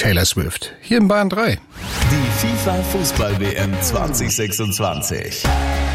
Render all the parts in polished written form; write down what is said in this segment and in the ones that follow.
Taylor Swift. Hier in Bayern 3. Die FIFA-Fußball-WM 2026.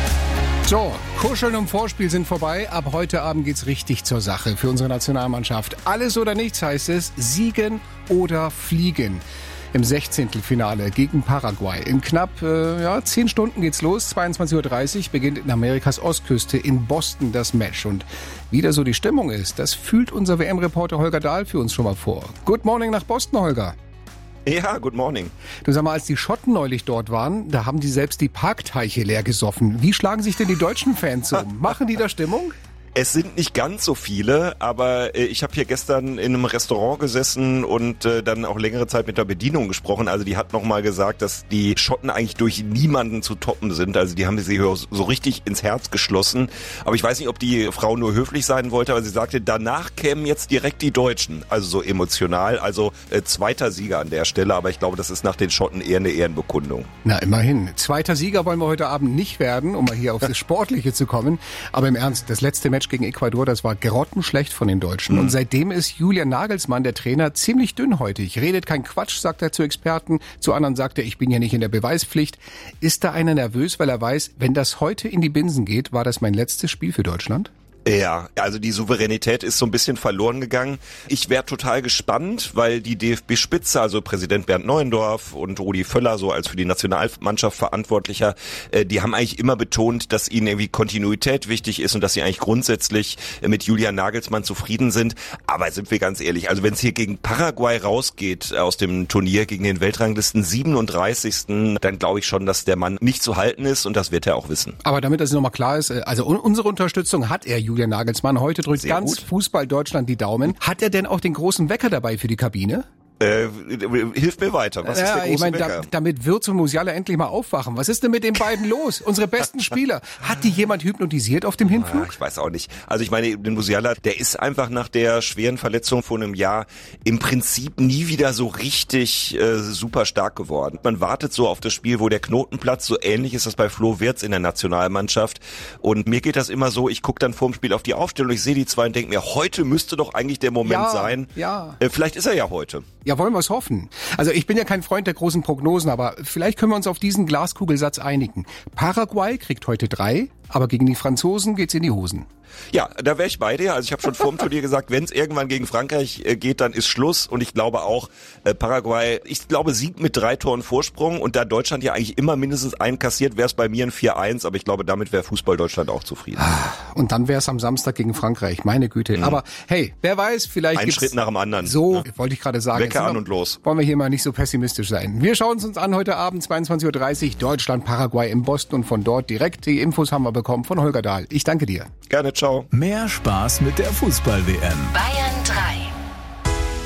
So, Kuscheln und Vorspiel sind vorbei. Ab heute Abend geht's richtig zur Sache für unsere Nationalmannschaft. Alles oder nichts heißt es, siegen oder fliegen. Im 16. Finale gegen Paraguay. In knapp 10 Stunden geht's los. 22:30 Uhr beginnt in Amerikas Ostküste in Boston das Match. Und wie da so die Stimmung ist, das fühlt unser WM-Reporter Holger Dahl für uns schon mal vor. Good morning nach Boston, Holger. Ja, good morning. Du, sag mal, als die Schotten neulich dort waren, da haben die selbst die Parkteiche leer gesoffen. Wie schlagen sich denn die deutschen Fans um? Machen die da Stimmung? Es sind nicht ganz so viele, aber ich habe hier gestern in einem Restaurant gesessen und dann auch längere Zeit mit der Bedienung gesprochen. Also die hat nochmal gesagt, dass die Schotten eigentlich durch niemanden zu toppen sind. Also die haben sie so richtig ins Herz geschlossen. Aber ich weiß nicht, ob die Frau nur höflich sein wollte, aber sie sagte, danach kämen jetzt direkt die Deutschen. Also so emotional, also zweiter Sieger an der Stelle. Aber ich glaube, das ist nach den Schotten eher eine Ehrenbekundung. Na, immerhin. Zweiter Sieger wollen wir heute Abend nicht werden, um mal hier auf das Sportliche zu kommen. Aber im Ernst, das letzte Match gegen Ecuador, das war grottenschlecht von den Deutschen. Und seitdem ist Julian Nagelsmann, der Trainer, ziemlich dünnhäutig. Redet kein Quatsch, sagt er zu Experten. Zu anderen sagt er, ich bin ja nicht in der Beweispflicht. Ist da einer nervös, weil er weiß, wenn das heute in die Binsen geht, war das mein letztes Spiel für Deutschland? Ja, also die Souveränität ist so ein bisschen verloren gegangen. Ich wäre total gespannt, weil die DFB-Spitze, also Präsident Bernd Neuendorf und Rudi Völler, so als für die Nationalmannschaft Verantwortlicher, die haben eigentlich immer betont, dass ihnen irgendwie Kontinuität wichtig ist und dass sie eigentlich grundsätzlich mit Julian Nagelsmann zufrieden sind. Aber sind wir ganz ehrlich, also wenn es hier gegen Paraguay rausgeht aus dem Turnier, gegen den Weltranglisten 37., dann glaube ich schon, dass der Mann nicht zu halten ist und das wird er auch wissen. Aber damit das nochmal klar ist, also unsere Unterstützung hat er, Julian Nagelsmann. Heute drückt Sehr ganz gut. Fußball Deutschland die Daumen. Hat er denn auch den großen Wecker dabei für die Kabine? Hilf mir weiter. Was ist der große ich meine, Wecker? damit Wirtz und Musiala endlich mal aufwachen. Was ist denn mit den beiden los? Unsere besten Spieler. Hat die jemand hypnotisiert auf dem Hinflug? Ich weiß auch nicht. Also ich meine, den Musiala, der ist einfach nach der schweren Verletzung vor einem Jahr im Prinzip nie wieder so richtig super stark geworden. Man wartet so auf das Spiel, wo der Knoten platzt. So ähnlich ist das bei Flo Wirtz in der Nationalmannschaft. Und mir geht das immer so, ich gucke dann vor dem Spiel auf die Aufstellung, ich sehe die zwei und denke mir, heute müsste doch eigentlich der Moment sein. Ja. Vielleicht ist er ja heute. Ja, wollen wir es hoffen. Also ich bin ja kein Freund der großen Prognosen, aber vielleicht können wir uns auf diesen Glaskugelsatz einigen. Paraguay kriegt heute 3, aber gegen die Franzosen geht's in die Hosen. Ja, da wäre ich bei dir. Also ich habe schon vor dem Turnier gesagt, wenn es irgendwann gegen Frankreich geht, dann ist Schluss. Und ich glaube auch, Paraguay, ich glaube, siegt mit 3 Toren Vorsprung. Und da Deutschland ja eigentlich immer mindestens einen kassiert, wäre es bei mir ein 4-1. Aber ich glaube, damit wäre Fußball Deutschland auch zufrieden. Und dann wäre es am Samstag gegen Frankreich. Meine Güte. Aber hey, wer weiß, vielleicht Ein Schritt nach dem anderen. So, wollte ich gerade sagen. Wecker an und los. Wollen wir hier mal nicht so pessimistisch sein. Wir schauen es uns an heute Abend, 22:30 Uhr, Deutschland, Paraguay in Boston. Und von dort direkt die Infos haben wir bekommen von Holger Dahl. Ich danke dir. Gerne, ciao. Mehr Spaß mit der Fußball-WM. Bayern 3.